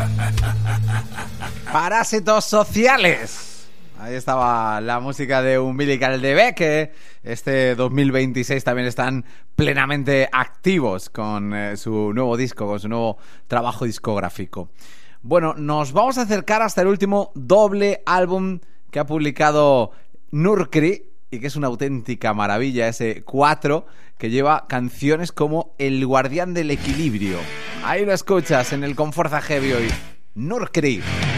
Parásitos sociales. Ahí estaba la música de Umbilical DB, que este 2026 también están plenamente activos con su nuevo disco, con su nuevo trabajo discográfico. Bueno, nos vamos a acercar hasta el último doble álbum que ha publicado Nurkri y que es una auténtica maravilla, ese 4, que lleva canciones como El Guardián del Equilibrio. Ahí lo escuchas en el Con Fuerza Heavy hoy. Nurkri.